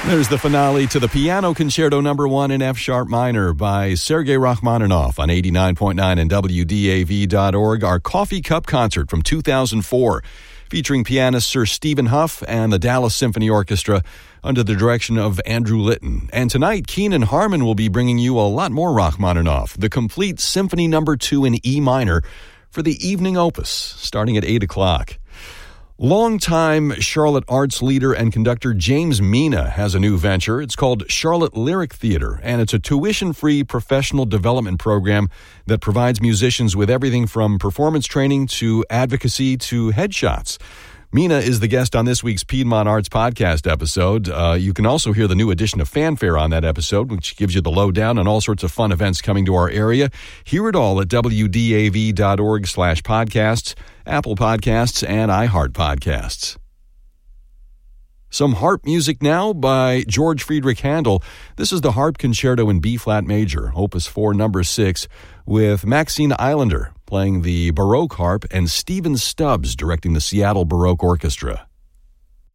There's the finale to the Piano Concerto No. 1 in F sharp minor by Sergei Rachmaninoff on 89.9 and WDAV.org. Our Coffee Cup concert from 2004, featuring pianist Sir Stephen Huff and the Dallas Symphony Orchestra under the direction of Andrew Litton. And tonight, Keenan Harmon will be bringing you a lot more Rachmaninoff, the complete Symphony No. 2 in E minor for the evening opus, starting at 8 o'clock. Longtime Charlotte arts leader and conductor James Mina has a new venture. It's called Charlotte Lyric Theater, and it's a tuition-free professional development program that provides musicians with everything from performance training to advocacy to headshots. Mina is the guest on this week's Piedmont Arts Podcast episode. You can also hear the new edition of Fanfare on that episode, which gives you the lowdown on all sorts of fun events coming to our area. Hear it all at WDAV.org/podcasts, Apple Podcasts, and iHeart Podcasts. Some harp music now by George Friedrich Handel. This is the Harp Concerto in B-flat major, Opus 4, number 6, with Maxine Islander playing the Baroque harp and Stephen Stubbs directing the Seattle Baroque Orchestra.